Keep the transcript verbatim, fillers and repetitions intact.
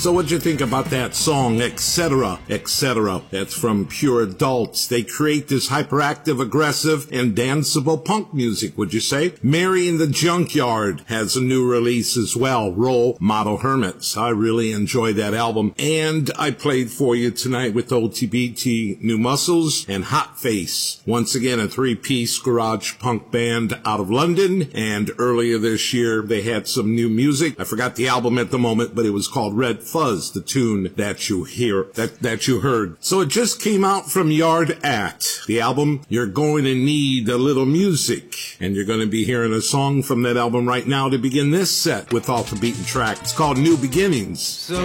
So what'd you think about that song, et cetera, et cetera? That's from Pure Adults. They create this hyperactive, aggressive, and danceable punk music, would you say? Mary in the Junkyard has a new release as well, Role Model Hermits. I really enjoyed that album. And I played for you tonight with O T B T, New Muscles, and Hot Face. Once again, a three-piece garage punk band out of London. And earlier this year, they had some new music. I forgot the album at the moment, but it was called Red Fuzz, the tune that you hear, that, that you heard. So it just came out from Yard Act. The album, You're Going to Need a Little Music. And you're going to be hearing a song from that album right now to begin this set with Off the Beaten Track. It's called New Beginnings. So